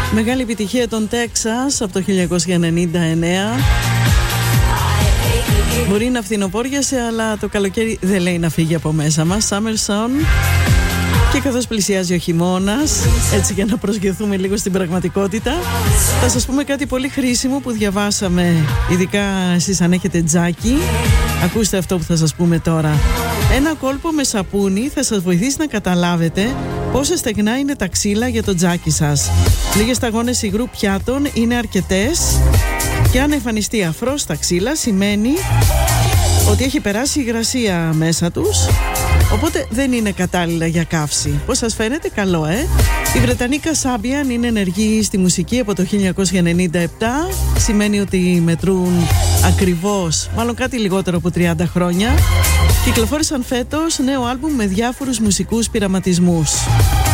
Μεγάλη επιτυχία των Texas από το 1999. Μπορεί να φθινοπόριασε, αλλά το καλοκαίρι δεν λέει να φύγει από μέσα μας. Summer Sun. Και καθώς πλησιάζει ο χειμώνας, έτσι για να προσγειωθούμε λίγο στην πραγματικότητα, θα σας πούμε κάτι πολύ χρήσιμο που διαβάσαμε, ειδικά εσείς αν έχετε τζάκι. Ακούστε αυτό που θα σας πούμε τώρα. Ένα κόλπο με σαπούνι θα σας βοηθήσει να καταλάβετε πόσα στεγνά είναι τα ξύλα για το τζάκι σας. Λίγες σταγόνες υγρού πιάτων είναι αρκετές και αν εμφανιστεί αφρός στα ξύλα σημαίνει ότι έχει περάσει υγρασία μέσα τους, οπότε δεν είναι κατάλληλα για καύση. Πώς σας φαίνεται? Καλό, Η Βρετανίκα Sabian είναι ενεργή στη μουσική από το 1997. Σημαίνει ότι μετρούν ακριβώς, μάλλον κάτι λιγότερο από 30 χρόνια. Κυκλοφόρησαν φέτος νέο άλμπουμ με διάφορους μουσικούς πειραματισμούς.